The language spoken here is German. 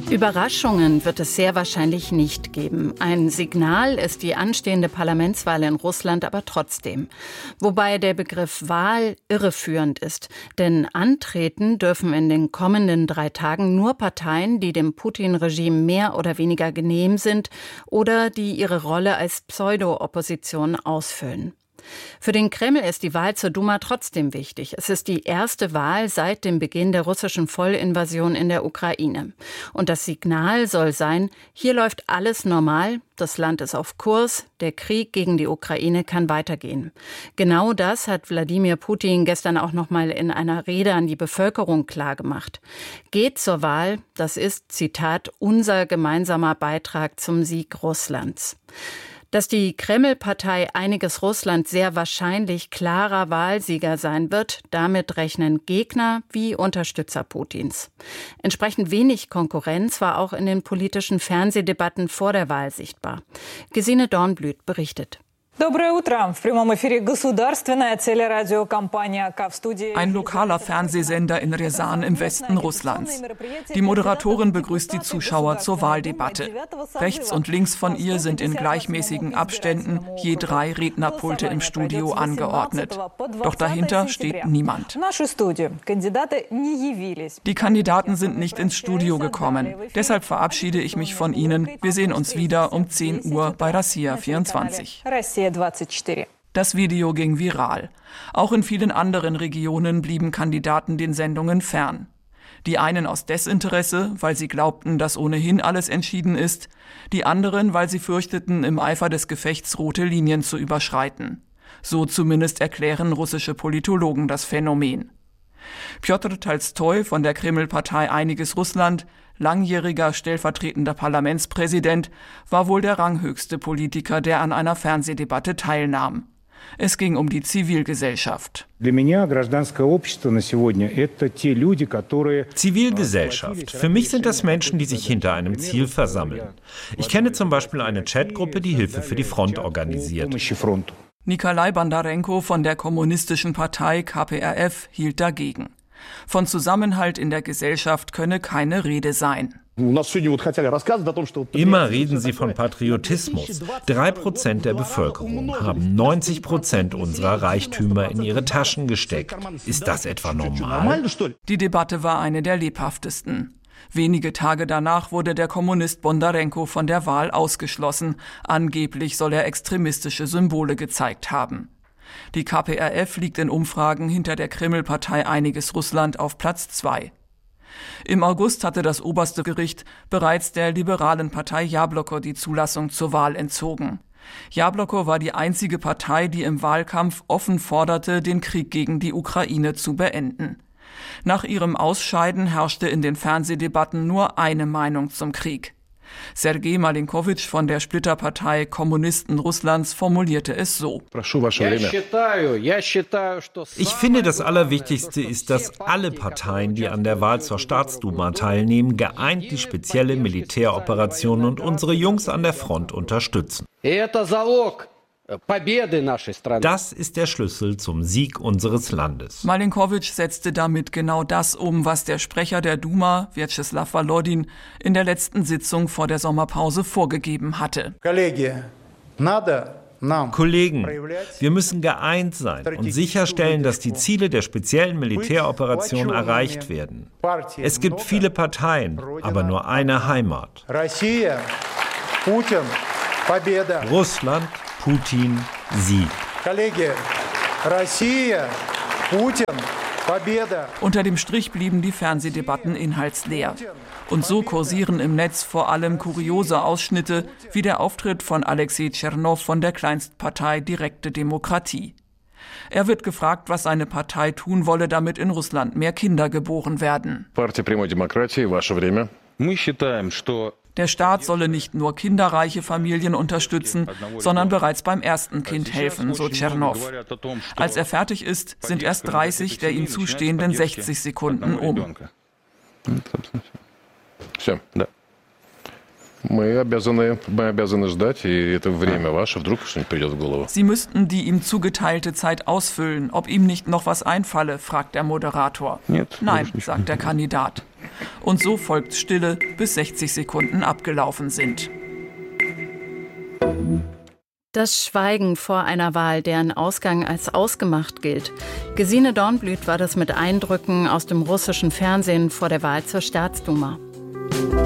Überraschungen wird es sehr wahrscheinlich nicht geben. Ein Signal ist die anstehende Parlamentswahl in Russland aber trotzdem. Wobei der Begriff Wahl irreführend ist. Denn antreten dürfen in den kommenden 3 Tagen nur Parteien, die dem Putin-Regime mehr oder weniger genehm sind oder die ihre Rolle als Pseudo-Opposition ausfüllen. Für den Kreml ist die Wahl zur Duma trotzdem wichtig. Es ist die erste Wahl seit dem Beginn der russischen Vollinvasion in der Ukraine. Und das Signal soll sein, hier läuft alles normal, das Land ist auf Kurs, der Krieg gegen die Ukraine kann weitergehen. Genau das hat Wladimir Putin gestern auch noch mal in einer Rede an die Bevölkerung klargemacht. Geht zur Wahl, das ist, Zitat, unser gemeinsamer Beitrag zum Sieg Russlands. Dass die Kreml-Partei Einiges Russland sehr wahrscheinlich klarer Wahlsieger sein wird, damit rechnen Gegner wie Unterstützer Putins. Entsprechend wenig Konkurrenz war auch in den politischen Fernsehdebatten vor der Wahl sichtbar. Gesine Dornblüt berichtet. Ein lokaler Fernsehsender in Rязань im Westen Russlands. Die Moderatorin begrüßt die Zuschauer zur Wahldebatte. Rechts und links von ihr sind in gleichmäßigen Abständen je 3 Rednerpulte im Studio angeordnet. Doch dahinter steht niemand. Die Kandidaten sind nicht ins Studio gekommen. Deshalb verabschiede ich mich von ihnen. Wir sehen uns wieder um 10 Uhr bei Россия 24. Das Video ging viral. Auch in vielen anderen Regionen blieben Kandidaten den Sendungen fern. Die einen aus Desinteresse, weil sie glaubten, dass ohnehin alles entschieden ist, die anderen, weil sie fürchteten, im Eifer des Gefechts rote Linien zu überschreiten. So zumindest erklären russische Politologen das Phänomen. Pjotr Tolstoi von der Kreml-Partei Einiges Russland, langjähriger stellvertretender Parlamentspräsident, war wohl der ranghöchste Politiker, der an einer Fernsehdebatte teilnahm. Es ging um die Zivilgesellschaft. Zivilgesellschaft. Für mich sind das Menschen, die sich hinter einem Ziel versammeln. Ich kenne zum Beispiel eine Chatgruppe, die Hilfe für die Front organisiert. Nikolai Bondarenko von der kommunistischen Partei KPRF hielt dagegen. Von Zusammenhalt in der Gesellschaft könne keine Rede sein. Immer reden Sie von Patriotismus. 3% der Bevölkerung haben 90% unserer Reichtümer in ihre Taschen gesteckt. Ist das etwa normal? Die Debatte war eine der lebhaftesten. Wenige Tage danach wurde der Kommunist Bondarenko von der Wahl ausgeschlossen. Angeblich soll er extremistische Symbole gezeigt haben. Die KPRF liegt in Umfragen hinter der Kreml-Partei Einiges Russland auf Platz 2. Im August hatte das oberste Gericht bereits der liberalen Partei Jabloko die Zulassung zur Wahl entzogen. Jabloko war die einzige Partei, die im Wahlkampf offen forderte, den Krieg gegen die Ukraine zu beenden. Nach ihrem Ausscheiden herrschte in den Fernsehdebatten nur eine Meinung zum Krieg. Sergej Malinkowitsch von der Splitterpartei Kommunisten Russlands formulierte es so. Ich finde, das Allerwichtigste ist, dass alle Parteien, die an der Wahl zur Staatsduma teilnehmen, geeint die spezielle Militäroperation und unsere Jungs an der Front unterstützen. Das ist der Schlüssel zum Sieg unseres Landes. Malinkowitsch setzte damit genau das um, was der Sprecher der Duma, Vyacheslav Volodin, in der letzten Sitzung vor der Sommerpause vorgegeben hatte. Kollegen, wir müssen geeint sein und sicherstellen, dass die Ziele der speziellen Militäroperation erreicht werden. Es gibt viele Parteien, aber nur eine Heimat. Russland, Putin, Sieg. Unter dem Strich blieben die Fernsehdebatten inhaltsleer. Und so kursieren im Netz vor allem kuriose Ausschnitte, wie der Auftritt von Alexei Tschernow von der Kleinstpartei Direkte Demokratie. Er wird gefragt, was seine Partei tun wolle, damit in Russland mehr Kinder geboren werden. Der Staat solle nicht nur kinderreiche Familien unterstützen, sondern bereits beim ersten Kind helfen, so Tschernow. Als er fertig ist, sind erst 30 der ihm zustehenden 60 Sekunden um. Sie müssten die ihm zugeteilte Zeit ausfüllen. Ob ihm nicht noch was einfalle, fragt der Moderator. Nein, sagt der Kandidat. Und so folgt Stille, bis 60 Sekunden abgelaufen sind. Das Schweigen vor einer Wahl, deren Ausgang als ausgemacht gilt. Gesine Dornblüt war das mit Eindrücken aus dem russischen Fernsehen vor der Wahl zur Staatsduma.